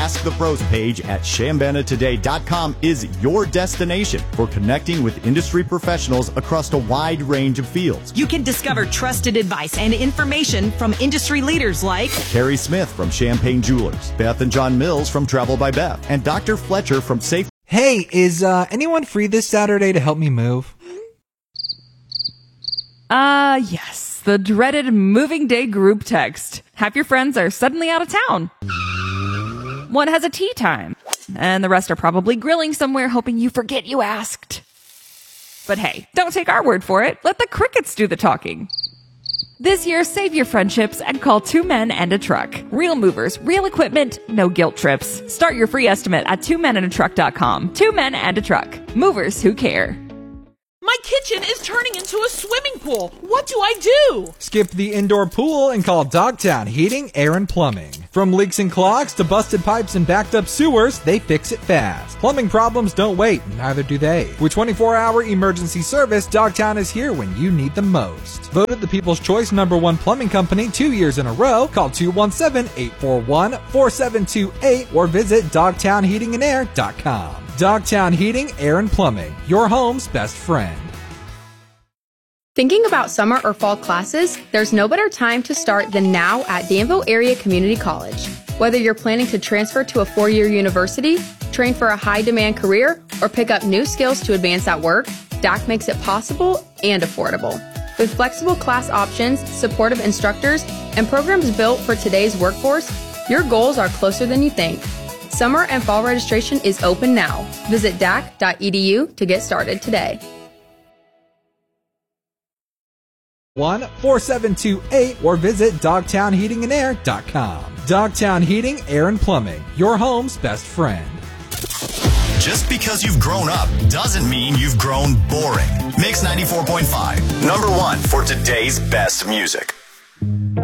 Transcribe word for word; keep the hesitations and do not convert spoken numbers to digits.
Ask the Pros page at Chambana Today dot com is your destination for connecting with industry professionals across a wide range of fields. You can discover trusted advice and information from industry leaders like Carrie Smith from Champagne Jewelers, Beth and John Mills from Travel by Beth, and Doctor Fletcher from Safe. Hey, is uh, anyone free this Saturday to help me move? Ah, uh, yes, the dreaded moving day group text. Half your friends are suddenly out of town. One has a tea time, and the rest are probably grilling somewhere hoping you forget you asked. But hey, don't take our word for it. Let the crickets do the talking. This year, save your friendships and call Two Men and a Truck. Real movers, real equipment, no guilt trips. Start your free estimate at two men and a truck dot com. Two Men and a Truck. Movers who care. My kitchen is turning into a swimming pool. What do I do? Skip the indoor pool and call Dogtown Heating, Air, and Plumbing. From leaks and clogs to busted pipes and backed up sewers, they fix it fast. Plumbing problems don't wait, neither do they. With twenty-four hour emergency service, Dogtown is here when you need them most. Voted the People's Choice number one plumbing company two years in a row. Call two one seven, eight four one, four seven two eight or visit dogtown heating and air dot com. Dogtown Heating, Air, and Plumbing, your home's best friend. Thinking about summer or fall classes? There's no better time to start than now at Danville Area Community College. Whether you're planning to transfer to a four-year university, train for a high-demand career, or pick up new skills to advance at work, D A C makes it possible and affordable. With flexible class options, supportive instructors, and programs built for today's workforce, your goals are closer than you think. Summer and fall registration is open now. Visit D A C dot E D U to get started today. one four seven two eight or visit dogtown heating and air dot com. Dogtown Heating, Air, and Plumbing, your home's best friend. Just because you've grown up doesn't mean you've grown boring. Mix ninety-four point five, number one for today's best music.